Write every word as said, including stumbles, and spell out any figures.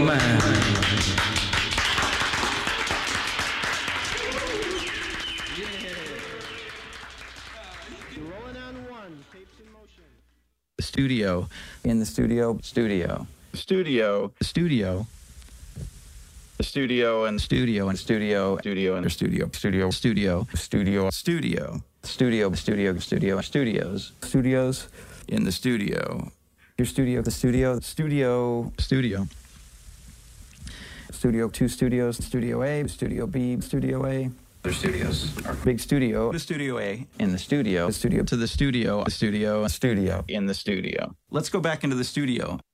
man. Studio. In the studio. Studio. Studio. Studio. The studio and studio and studio. Studio and studio. Studio. Studio. Studio. Studio. Studio. Studio. Studio. Studios. Studios. In the studio. Your studio. The studio. Studio. Studio. Studio. Two studios. Studio A. Studio B. Studio A. Other studios. Our big studio. The studio A. In the studio. The studio. To the studio. The studio. Studio. In the studio. Let's go back into the studio.